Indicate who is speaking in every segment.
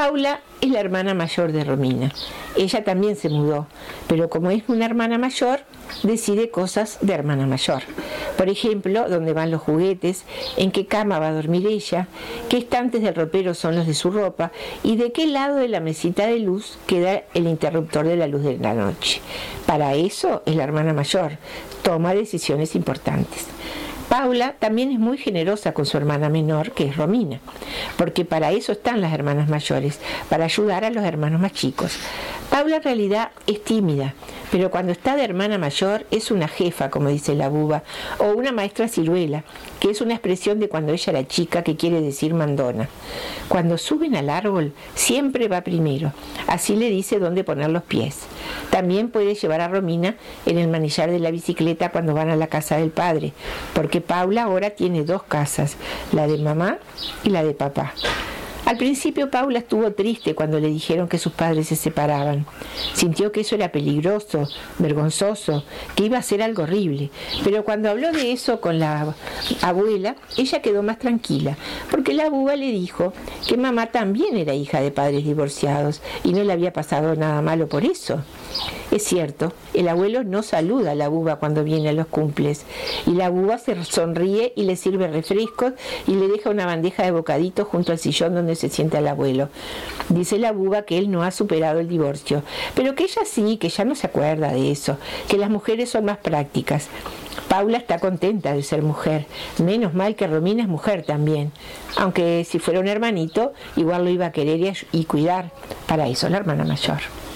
Speaker 1: Paula es la hermana mayor de Romina. Ella también se mudó, pero como es una hermana mayor, decide cosas de hermana mayor. Por ejemplo, dónde van los juguetes, en qué cama va a dormir ella, qué estantes del ropero son los de su ropa y de qué lado de la mesita de luz queda el interruptor de la luz de la noche. Para eso es la hermana mayor, toma decisiones importantes. Paula también es muy generosa con su hermana menor, que es Romina, porque para eso están las hermanas mayores, para ayudar a los hermanos más chicos. Paula en realidad es tímida, pero cuando está de hermana mayor es una jefa, como dice la buba, o una maestra ciruela, que es una expresión de cuando ella era chica, que quiere decir mandona. Cuando suben al árbol, siempre va primero, así le dice dónde poner los pies. También puede llevar a Romina en el manillar de la bicicleta cuando van a la casa del padre, porque Paula ahora tiene 2 casas, la de mamá y la de papá. Al principio Paula estuvo triste cuando le dijeron que sus padres se separaban. Sintió que eso era peligroso, vergonzoso, que iba a ser algo horrible. Pero cuando habló de eso con la abuela, ella quedó más tranquila, porque la abuela le dijo que mamá también era hija de padres divorciados y no le había pasado nada malo por eso. Es cierto, el abuelo no saluda a la buba cuando viene a los cumples, y la buba se sonríe y le sirve refrescos y le deja una bandeja de bocaditos junto al sillón donde se sienta el abuelo. Dice la buba que él no ha superado el divorcio, pero que ella sí, que ya no se acuerda de eso, que las mujeres son más prácticas. Paula está contenta de ser mujer, menos mal que Romina es mujer también, aunque si fuera un hermanito igual lo iba a querer y cuidar, para eso la hermana mayor.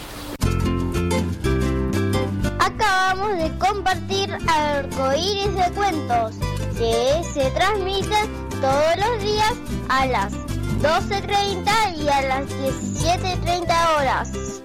Speaker 2: Acabamos de compartir Arcoíris de Cuentos, que se transmite todos los días a las 12:30 y a las 17:30 horas.